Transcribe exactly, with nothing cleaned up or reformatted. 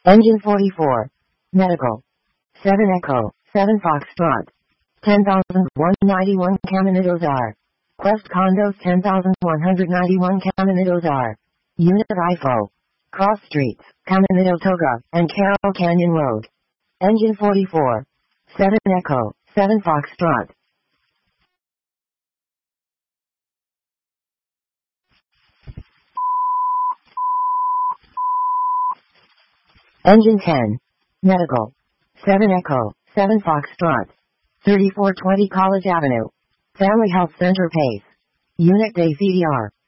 Engine forty-four. Medical. seven Echo, seven Foxtrot. ten thousand one hundred ninety-one Caminito R. Quest Condos ten thousand one hundred ninety-one Caminito R. Unit I F O. Cross Streets, Caminito Toga, and Carroll Canyon Road. Engine forty-four. seven Echo, seven Foxtrot. Engine ten. Medical. seven Echo, seven Foxtrot. thirty-four twenty College Avenue. Family Health Center Pace. Unit Day C D R.